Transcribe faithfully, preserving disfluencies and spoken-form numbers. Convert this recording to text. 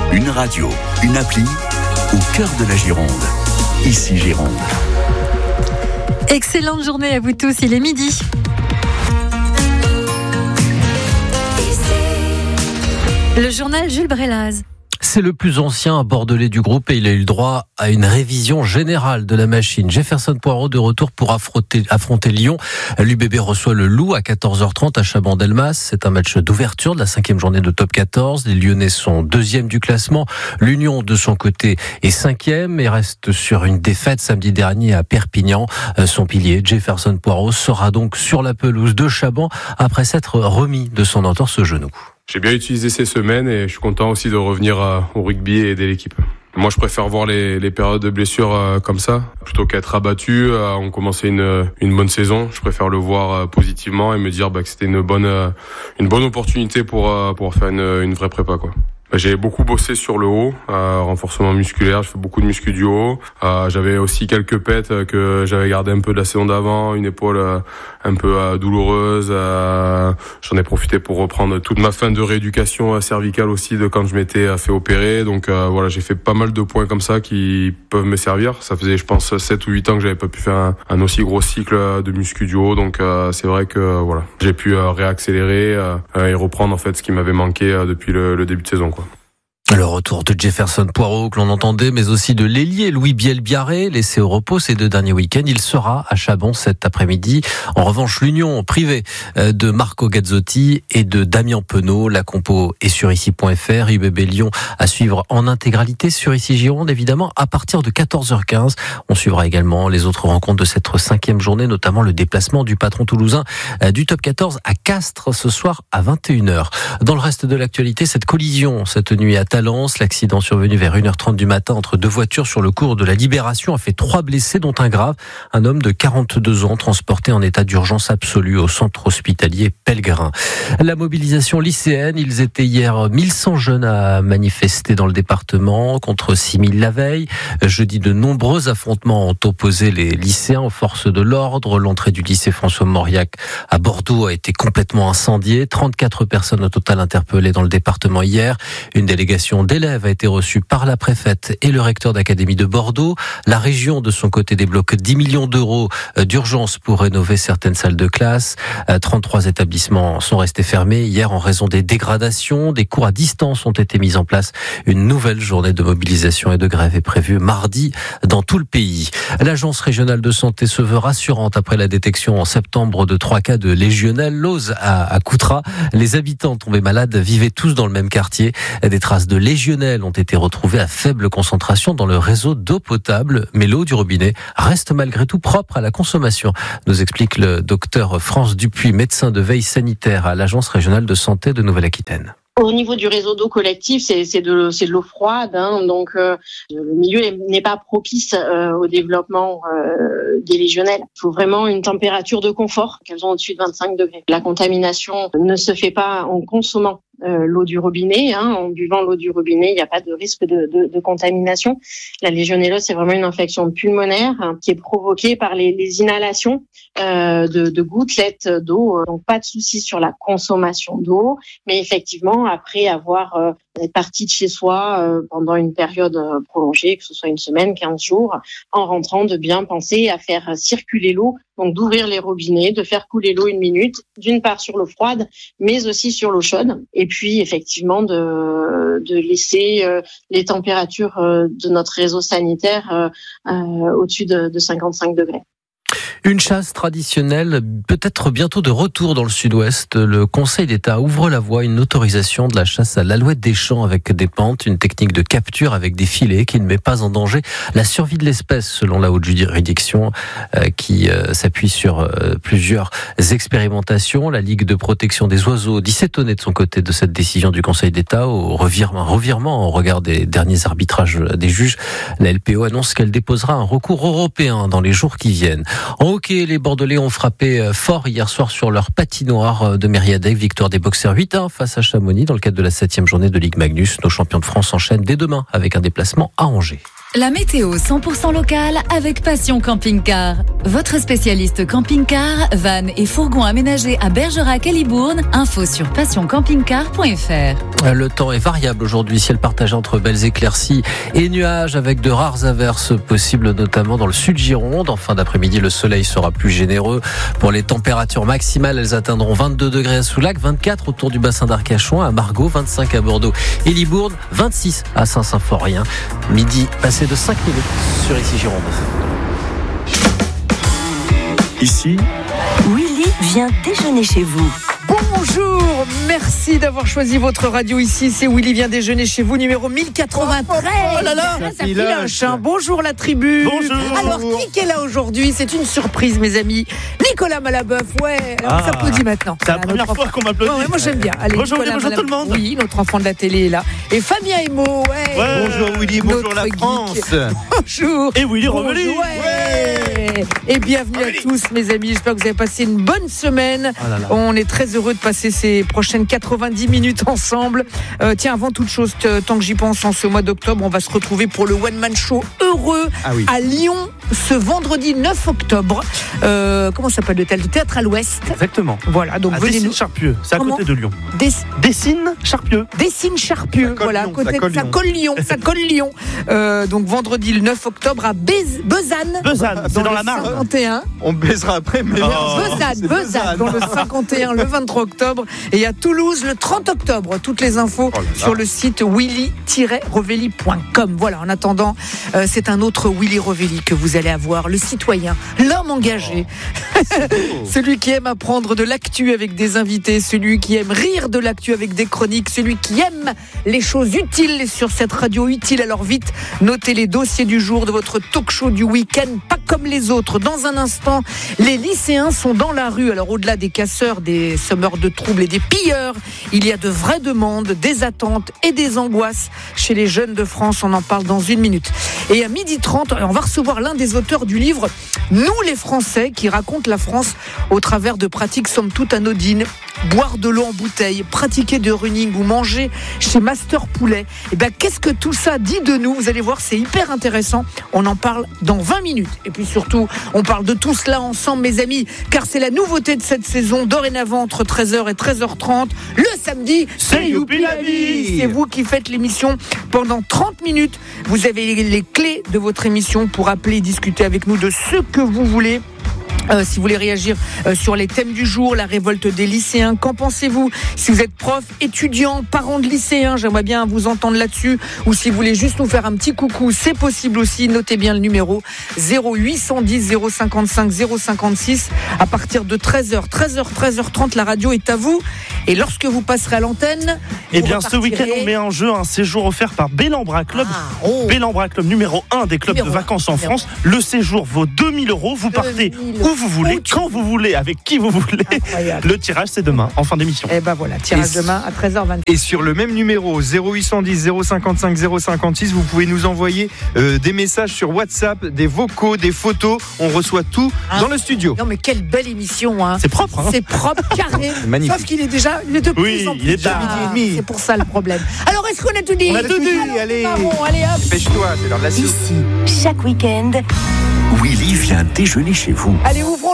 Une radio, une appli, au cœur de la Gironde. Ici Gironde. Excellente journée à vous tous, il est midi. Le journal Jules Brélaz. C'est le plus ancien bordelais du groupe et il a eu le droit à une révision générale de la machine. Jefferson Poirot de retour pour affronter, affronter Lyon. L'U B B reçoit le Loup à quatorze heures trente à Chabandelmas. C'est un match d'ouverture de la cinquième journée de top quatorze. Les Lyonnais sont deuxième du classement. L'Union, de son côté, est cinquième et reste sur une défaite samedi dernier à Perpignan. Son pilier, Jefferson Poirot, sera donc sur la pelouse de Chaban après s'être remis de son entorse au genou. J'ai bien utilisé ces semaines et je suis content aussi de revenir au rugby et aider l'équipe. Moi, je préfère voir les, les périodes de blessures euh, comme ça, plutôt qu'être abattu. Euh, on commençait une, une bonne saison. Je préfère le voir euh, positivement et me dire bah, que c'était une bonne, euh, une bonne opportunité pour, euh, pour faire une, une vraie prépa, quoi. J'ai beaucoup bossé sur le haut, euh, renforcement musculaire, je fais beaucoup de muscu du haut. Euh, j'avais aussi quelques pètes que j'avais gardé un peu de la saison d'avant, une épaule euh, un peu euh, douloureuse. Euh, j'en ai profité pour reprendre toute ma fin de rééducation euh, cervicale aussi de quand je m'étais euh, fait opérer. Donc euh, voilà, j'ai fait pas mal de points comme ça qui peuvent me servir. Ça faisait, je pense, sept ou huit ans que j'avais pas pu faire un, un aussi gros cycle de muscu du haut. Donc euh, c'est vrai que euh, voilà, j'ai pu euh, réaccélérer euh, et reprendre en fait ce qui m'avait manqué euh, depuis le, le début de saison, quoi. Le retour de Jefferson Poirot que l'on entendait, mais aussi de l'ailier Louis Biel-Biarré, laissé au repos ces deux derniers week-ends. Il sera à Chabon cet après-midi. En revanche, l'union privée de Marco Gazzotti et de Damien Penaud, la compo est sur ici point f r. U B B Lyon à suivre en intégralité sur ici Gironde, évidemment, à partir de quatorze heures quinze. On suivra également les autres rencontres de cette cinquième journée, notamment le déplacement du patron toulousain du top quatorze à Castres ce soir à vingt et une heures. Dans le reste de l'actualité, cette collision cette nuit à Talence, l'accident survenu vers une heure trente du matin entre deux voitures sur le cours de la Libération a fait trois blessés, dont un grave. Un homme de quarante-deux ans transporté en état d'urgence absolue au centre hospitalier Pellegrin. La mobilisation lycéenne, ils étaient hier mille cent jeunes à manifester dans le département contre six mille la veille. Jeudi, de nombreux affrontements ont opposé les lycéens aux forces de l'ordre. L'entrée du lycée François Mauriac à Bordeaux a été complètement incendiée. trente-quatre personnes au total interpellées dans le département hier. Une délégation d'élèves a été reçue par la préfète et le recteur d'académie de Bordeaux. La région, de son côté, débloque dix millions d'euros d'urgence pour rénover certaines salles de classe. trente-trois établissements sont restés fermés hier en raison des dégradations. Des cours à distance ont été mis en place. Une nouvelle journée de mobilisation et de grève est prévue mardi dans tout le pays. L'agence régionale de santé se veut rassurante après la détection en septembre de trois cas de légionellose à, à Coutras. Les habitants tombés malades vivaient tous dans le même quartier. Des traces de légionelles ont été retrouvées à faible concentration dans le réseau d'eau potable, mais l'eau du robinet reste malgré tout propre à la consommation, nous explique le docteur France Dupuis, médecin de veille sanitaire à l'Agence régionale de santé de Nouvelle-Aquitaine. Au niveau du réseau d'eau collective, c'est, c'est, de, c'est de l'eau froide, hein, donc euh, le milieu n'est pas propice euh, au développement euh, des légionelles. Il faut vraiment une température de confort, qu'elles ont au-dessus de vingt-cinq degrés. La contamination ne se fait pas en consommant Euh, l'eau du robinet, hein, en buvant l'eau du robinet, il n'y a pas de risque de, de, de contamination. La légionellose, c'est vraiment une infection pulmonaire hein, qui est provoquée par les, les inhalations euh, de, de gouttelettes d'eau. Donc pas de souci sur la consommation d'eau, mais effectivement, après avoir euh, être parti de chez soi euh, pendant une période euh, prolongée, que ce soit une semaine, quinze jours, en rentrant, de bien penser à faire circuler l'eau, donc d'ouvrir les robinets, de faire couler l'eau une minute, d'une part sur l'eau froide, mais aussi sur l'eau chaude, et puis effectivement de, de laisser euh, les températures euh, de notre réseau sanitaire euh, euh, au-dessus de, de cinquante-cinq degrés. Une chasse traditionnelle, peut-être bientôt de retour dans le sud-ouest. Le Conseil d'État ouvre la voie à une autorisation de la chasse à l'alouette des champs avec des pentes, une technique de capture avec des filets qui ne met pas en danger la survie de l'espèce, selon la haute juridiction euh, qui euh, s'appuie sur euh, plusieurs expérimentations. La Ligue de protection des oiseaux dit s'étonner de son côté de cette décision du Conseil d'État au revirement, revirement au regard des derniers arbitrages des juges. La L P O annonce qu'elle déposera un recours européen dans les jours qui viennent. En hockey, les Bordelais ont frappé fort hier soir sur leur patinoire de Mériadec. Victoire des Boxers huit un face à Chamonix dans le cadre de la septième journée de Ligue Magnus. Nos champions de France enchaînent dès demain avec un déplacement à Angers. La météo cent pour cent locale avec Passion Camping Car. Votre spécialiste camping-car, van et fourgon aménagés à Bergerac et Libourne. Info sur passion camping car point f r. Le temps est variable aujourd'hui, ciel partagé entre belles éclaircies et nuages avec de rares averses possibles, notamment dans le sud Gironde. En fin d'après-midi, le soleil sera plus généreux. Pour les températures maximales, elles atteindront vingt-deux degrés à Soulac, vingt-quatre autour du bassin d'Arcachon, à Margaux, vingt-cinq à Bordeaux et Libourne, vingt-six à Saint-Symphorien. Midi passé de cinq minutes sur Ici Gironde. Ici, Willy vient déjeuner chez vous. Bonjour, merci d'avoir choisi votre radio ici. C'est Willy vient déjeuner chez vous, numéro mille quatre-vingt-treize. Oh là là, ça filoche, hein. Bonjour la tribu. Bonjour. Alors, qui est là aujourd'hui? C'est une surprise, mes amis. Nicolas Malabeuf, ouais. Alors, Ah, on s'applaudit maintenant. C'est la Voilà, première notre fois enfant. qu'on m'applaudit. Ouais, ouais, moi j'aime bien. Allez, Bonjour, Nicolas bonjour tout le Malabeuf. monde. Oui, notre enfant de la télé est là. Et Fabien Emo, ouais. Ouais. Bonjour Willy, bonjour Notre la geek. France. Bonjour. Et Willy Bonjour, Revelli. ouais. Et bienvenue à tous, mes amis. J'espère que vous avez passé une bonne semaine. Oh là là. On est très heureux de passer ces prochaines quatre-vingt-dix minutes ensemble. Euh, tiens, avant toute chose, t- tant que j'y pense, en ce mois d'octobre, on va se retrouver pour le One Man Show heureux Ah oui. à Lyon ce vendredi neuf octobre. Euh, comment s'appelle le théâtre? Le Théâtre à l'Ouest. Exactement. Voilà, donc À venez nous. Dessines-Charpieu, c'est à Comment côté de Lyon. Des- Dessines-Charpieu. Dessines Charpieu, Ça colle voilà, à Lyon, côté ça colle de- ça Lyon. colle Lyon, ça colle Lyon. Euh, donc vendredi le neuf octobre à Bez- Bezanne. Besanne, c'est dans le la Marne. cinquante et un. On baisera après, mais Oh. Bezanne, c'est Bezanne, Bezanne. dans le cinquante et un, le vingt-trois octobre. Et à Toulouse, le trente octobre. Toutes les infos Oh là là. sur le site willy tiret revelli point com. Voilà, en attendant, euh, c'est un autre Willy Revelli que vous allez avoir, le citoyen, l'homme engagé. Celui qui aime apprendre de l'actu avec des invités, celui qui aime rire de l'actu avec des chroniques, celui qui aime les choses utiles sur cette radio utile. Alors vite, notez les dossiers du jour de votre talk show du week-end, pas comme les autres. Dans un instant, les lycéens sont dans la rue. Alors au-delà des casseurs, des semeurs de troubles et des pilleurs, il y a de vraies demandes, des attentes et des angoisses chez les jeunes de France. On en parle dans une minute. Et à midi trente, on va recevoir l'un des auteurs du livre « Nous les Français » qui raconte la France au travers de pratiques somme toute anodines. Boire de l'eau en bouteille, pratiquer de running ou manger chez Master Poulet. Et ben, qu'est-ce que tout ça dit de nous? Vous allez voir, c'est hyper intéressant. On en parle dans vingt minutes. Et puis surtout, on parle de tout cela ensemble, mes amis, car c'est la nouveauté de cette saison. Dorénavant, entre treize heures et treize heures trente, le samedi, C'est Youpi la vie. C'est vous qui faites l'émission pendant trente minutes. Vous avez les, les clés de votre émission pour appeler et discuter avec nous de ce que vous voulez. Euh, si vous voulez réagir euh, sur les thèmes du jour, la révolte des lycéens, qu'en pensez-vous? Si vous êtes prof, étudiant, parent de lycéens, j'aimerais bien vous entendre là-dessus. Ou si vous voulez juste nous faire un petit coucou, c'est possible aussi. Notez bien le numéro zéro huit cent dix zéro cinquante-cinq zéro cinquante-six. À partir de treize heures, treize heures, treize heures trente, la radio est à vous. Et lorsque vous passerez à l'antenne, Eh vous bien, ce week-end, repartirez- on met en jeu un séjour offert par Bellambra Club. Ah, oh. Bellambra Club numéro un des clubs Numéro de vacances en numéro France. Le séjour vaut deux mille euros. Vous partez deux mille. où vous voulez, Où tu quand vous voulez, avec qui vous voulez. Incroyable. Le tirage, c'est demain, en fin d'émission. Eh ben voilà, tirage Et- demain à treize heures vingt. Et sur le même numéro, zéro huit cent dix zéro cinquante-cinq zéro cinquante-six, vous pouvez nous envoyer euh, des messages sur WhatsApp, des vocaux, des photos. On reçoit tout Hein dans le studio. Non mais quelle belle émission, hein. C'est propre, hein. C'est propre, carré. Magnifique. Sauf qu'il est déjà, il est de plus Oui, en plus il est tard. tard. Midi et demi. C'est pour ça le problème. Alors est-ce qu'on a tout dit? On a tout dit, Alors, allez. Marron, allez hop. Dépêche-toi, c'est l'heure de la soupe. Ici, chaque week-end, Willy vient déjeuner chez vous. Allez, ouvrons